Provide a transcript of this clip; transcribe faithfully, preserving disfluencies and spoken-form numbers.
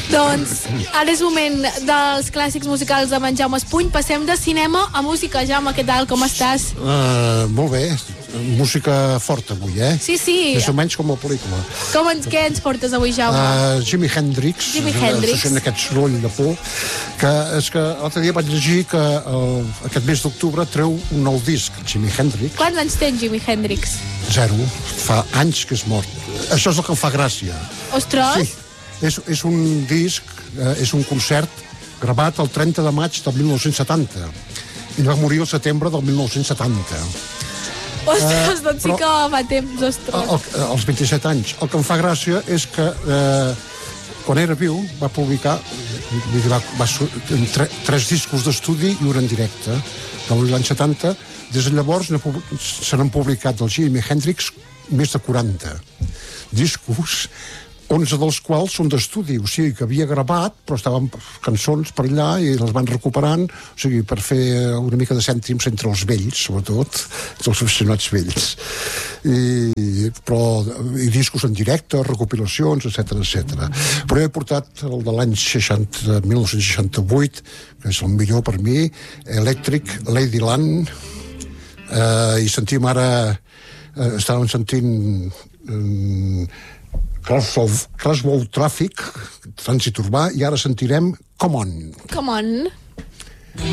Doncs ara és moment dels clàssics musicals amb en Jaume Espuny. Passem de cinema a música. Jaume, què tal? Com estàs? Uh, molt bé. Música forta avui, eh? Sí, sí. Més o menys com a pel·lícula. Com ens, què ens portes avui, Jaume? Uh, Jimi Hendrix. Jimi Hendrix. Fent aquest soroll de por. Que és que l'altre dia vaig llegir que uh, aquest mes d'octubre treu un nou disc, Jimi Hendrix. Quants anys té Jimi Hendrix? Zero. Fa anys que és mort. Això és el que em fa gràcia. Ostres! Sí. És, és un disc, uh, és un concert gravat el trenta de maig del mil nou-cents setanta. I va morir el setembre del mil nou-cents setanta. Ostres, doncs sí però, que fa temps, ostres. El, el, als vint-i-set anys. El que em fa gràcia és que eh, quan era viu va publicar va, va, tre, tres discos d'estudi i un en directe de l'any setanta. Des de llavors se n'han publicat del Jimi Hendrix més de quaranta discos, onze dels quals són d'estudi, o sigui que havia gravat, però estaven cançons per allà i les van recuperant, o sigui, per fer una mica de cèntims entre els vells, sobretot, entre els aficionats vells. I, però, i discos en directe, recopilacions, etcètera, etcètera. Però he portat el de l'any mil nou-cents seixanta-vuit, que és el millor per mi, Electric Ladyland, eh, i sentim ara, eh, estàvem sentint... Eh, Crosswell Traffic, trànsit urbà, i ara sentirem Come On. Come On.